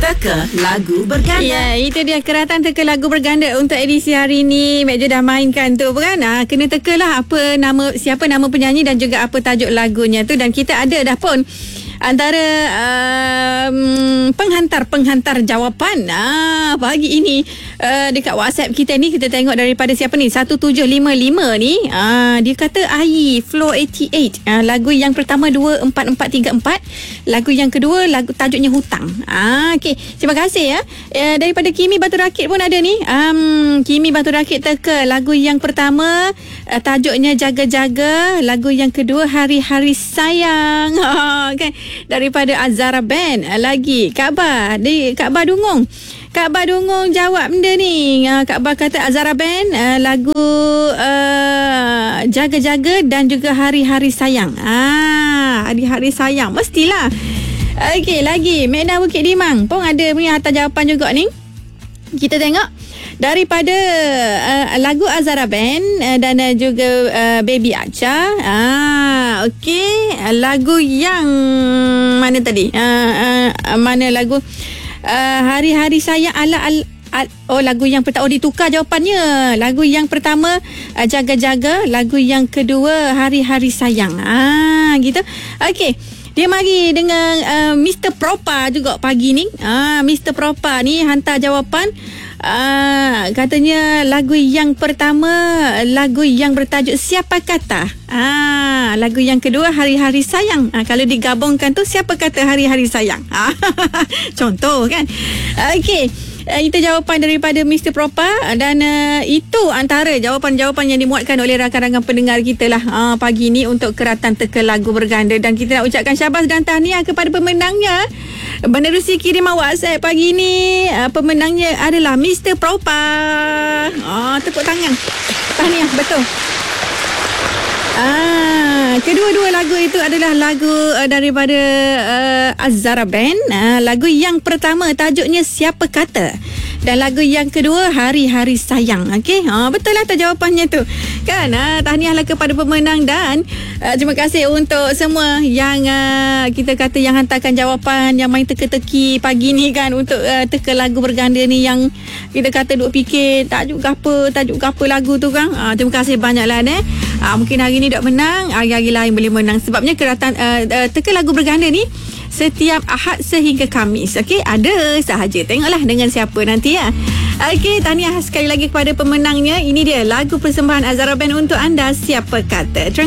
Teka Lagu Berganda. Ya, itu dia keratan teka lagu berganda untuk edisi hari ini. Mek Jo dah mainkan tu kan. Kena tekalah siapa nama penyanyi dan juga apa tajuk lagunya tu. Dan kita ada dah pun antara penghantar jawapan pagi ini dekat WhatsApp kita ni. Kita tengok daripada siapa ni, 1755 ni. Dia kata Ai Flow 88. Lagu yang pertama 24434, lagu yang kedua lagu tajuknya Hutang. Okey, terima kasih ya. Daripada Kimi Batu Rakit pun ada ni. Kimi Batu Rakit teka lagu yang pertama tajuknya Jaga-Jaga, lagu yang kedua Hari-Hari Sayang. Kan, daripada Azara Band. Lagi Kak Ba Dungong jawab benda ni. Kak Ba kata Azara Band lagu Jaga-Jaga dan juga Hari-Hari Sayang. Hari-Hari Sayang mestilah. Okey, lagi Mekna Bukit Timang pun ada punya hantar jawapan juga ni. Kita tengok daripada lagu Azara Band dan juga Baby Acha. Okey, lagu yang mana tadi? Mana lagu Hari-Hari Sayang lagu yang pertama ditukar jawapannya. Lagu yang pertama Jaga-Jaga, lagu yang kedua Hari-Hari Sayang. Gitu. Okey. Dia mari dengan Mr. Propa juga pagi ni. Mr. Propa ni hantar jawapan. Katanya lagu yang pertama lagu yang bertajuk Siapa Kata. Lagu yang kedua Hari-Hari Sayang. Kalau digabungkan tu Siapa Kata Hari-Hari Sayang. Contoh kan. Okey, itu jawapan daripada Mr. Propa. Dan itu antara jawapan-jawapan yang dimuatkan oleh rakan-rakan pendengar kita lah pagi ni untuk keratan teka lagu berganda. Dan kita nak ucapkan syabas dan tahniah kepada pemenangnya. Menerusi kiriman WhatsApp pagi ni, pemenangnya adalah Mr. Propa. Tepuk tangan. Tahniah, betul. Kedua-dua lagu itu adalah lagu daripada Azara Band. Lagu yang pertama tajuknya Siapa Kata, dan lagu yang kedua Hari-Hari Sayang. Okey, betul lah jawapannya tu kan. Tahniahlah kepada pemenang. Dan terima kasih untuk semua yang kita kata yang hantarkan jawapan, yang main teka-teki pagi ni kan untuk teka lagu berganda ni, yang kita kata duk fikir tajuk apa lagu tu kan. Terima kasih banyaklah mungkin hari ni tak menang, hari-hari lain boleh menang. Sebabnya keratan teka lagu berganda ni setiap Ahad sehingga Khamis. Okey, ada sahaja. Tengoklah dengan siapa nanti ya. Okey, tahniah sekali lagi kepada pemenangnya. Ini dia lagu persembahan Azara Band untuk anda, Siapa Kata.